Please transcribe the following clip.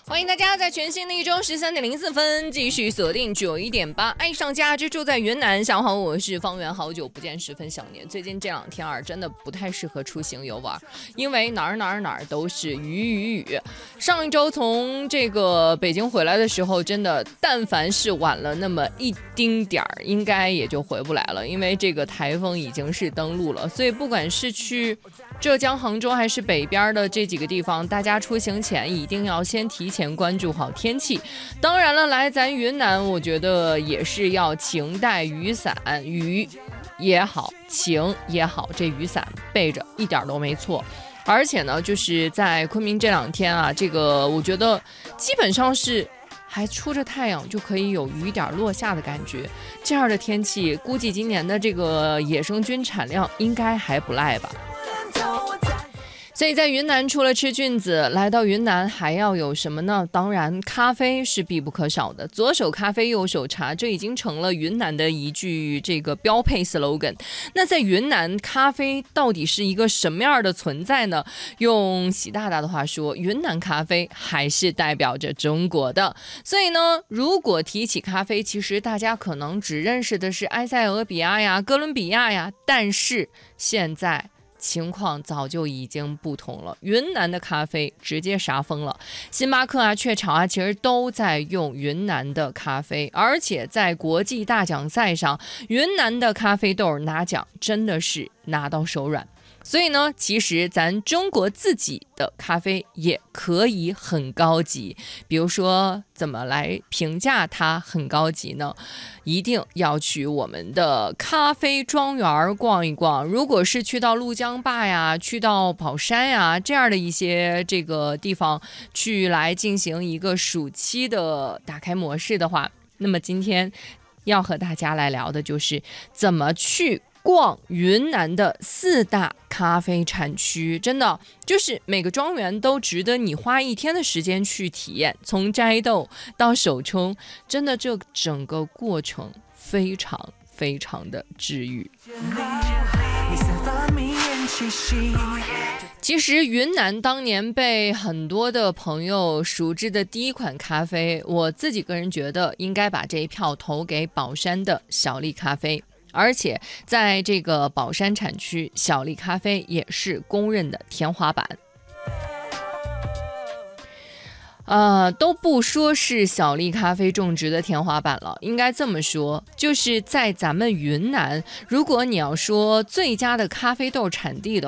欢迎大家在全新的一周13:04继续锁定91.8，爱上家居住在云南。下午好，我是方圆，好久不见，十分想念。最近这2天真的不太适合出行游玩，因为哪儿都是雨。上一周从这个北京回来的时候，真的但凡是晚了那么一丁点儿，应该也就回不来了，因为这个台风已经是登陆了。所以不管是去浙江杭州还是北边的这几个地方，大家出行前一定要先提前关注好天气。当然了，来咱云南，我觉得也是要勤带雨伞，雨也好，晴也好，这雨伞备着一点都没错。而且呢，就是在昆明这2天这个我觉得基本上是还出着太阳就可以有雨点落下的感觉。这样的天气，估计今年的这个野生菌产量应该还不赖吧。所以在云南除了吃菌子，来到云南还要有什么呢？当然咖啡是必不可少的，左手咖啡右手茶，这已经成了云南的一句这个标配 slogan。 那在云南，咖啡到底是一个什么样的存在呢？用习大大的话说，云南咖啡还是代表着中国的。所以呢，如果提起咖啡，其实大家可能只认识的是埃塞俄比亚呀、哥伦比亚呀，但是现在情况早就已经不同了，云南的咖啡直接杀疯了，星巴克雀巢其实都在用云南的咖啡，而且在国际大奖赛上，云南的咖啡豆拿奖真的是拿到手软。所以呢，其实咱中国自己的咖啡也可以很高级。比如说，怎么来评价它很高级呢？一定要去我们的咖啡庄园逛一逛。如果是去到鹭江坝呀，去到宝山呀这样的一些这个地方去来进行一个暑期的打开模式的话，那么今天要和大家来聊的就是怎么去逛云南的4大咖啡产区。真的就是每个庄园都值得你花1天的时间去体验，从摘豆到手冲，真的这整个过程非常非常的治愈。其实云南当年被很多的朋友熟知的第一款咖啡，我自己个人觉得应该把这一票投给宝山的小粒咖啡。而且在这个宝山产区，小粒咖啡也是公认的天花板。都不说是小粒咖啡种植的天花板了，应该这么说，就是在咱们云南，如果你要说最佳的咖啡豆产地的